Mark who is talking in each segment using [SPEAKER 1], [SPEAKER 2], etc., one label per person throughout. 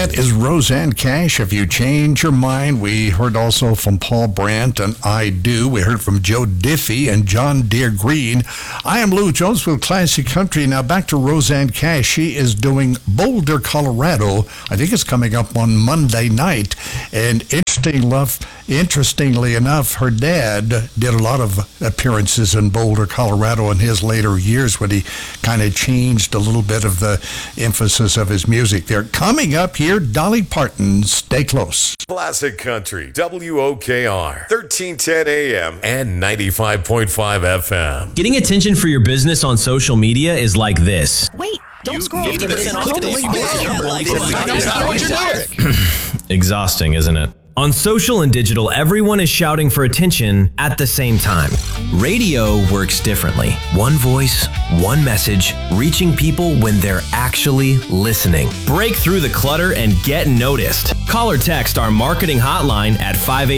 [SPEAKER 1] that is Roseanne Cash. If you change your mind, we heard also from Paul Brandt and I Do. We heard from Joe Diffie and John Deere Green. I am Lou Jones with Classic Country. Now back to Roseanne Cash. She is doing Boulder, Colorado. I think it's coming up on Monday night. And interestingly enough, her dad did a lot of appearances in Boulder, Colorado in his later years when he kind of changed a little bit of the emphasis of his music there. Coming up here, Dolly Parton. Stay close.
[SPEAKER 2] Classic Country, WOKR, 1310 AM and 95.5 FM.
[SPEAKER 3] Getting attention for your business on social media is like this.
[SPEAKER 4] Wait, don't scroll.
[SPEAKER 3] 50% off. Exhausting, isn't it? On social and digital, everyone is shouting for attention at the same time. Radio works differently. One voice, one message, reaching people when they're actually listening. Break through the clutter and get noticed. Call or text our marketing hotline at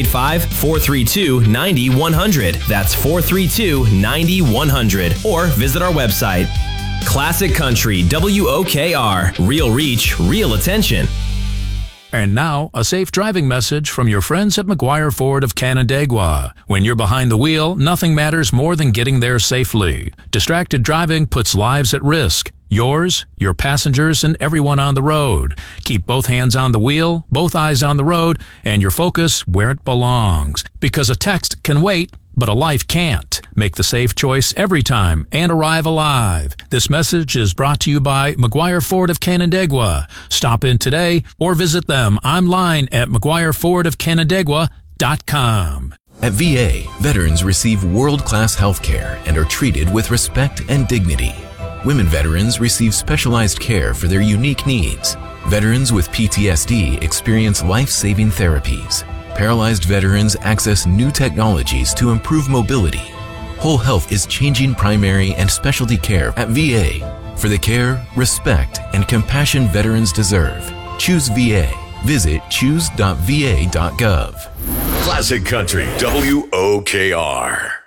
[SPEAKER 3] 585-432-9100. That's 432-9100. Or visit our website. Classic Country, WOKR. Real reach, real attention.
[SPEAKER 5] And now, a safe driving message from your friends at McGuire Ford of Canandaigua. When you're behind the wheel, nothing matters more than getting there safely. Distracted driving puts lives at risk. Yours, your passengers, and everyone on the road. Keep both hands on the wheel, both eyes on the road, and your focus where it belongs. Because a text can wait, but a life can't. Make the safe choice every time and arrive alive. This message is brought to you by McGuire Ford of Canandaigua. Stop in today or visit them online at McGuireFord.com.
[SPEAKER 6] At VA, veterans receive world-class health care and are treated with respect and dignity. Women veterans receive specialized care for their unique needs. Veterans with PTSD experience life-saving therapies. Paralyzed veterans access new technologies to improve mobility. Whole Health is changing primary and specialty care at VA for the care, respect, and compassion veterans deserve. Choose VA. Visit choose.va.gov.
[SPEAKER 2] Classic Country, WOKR.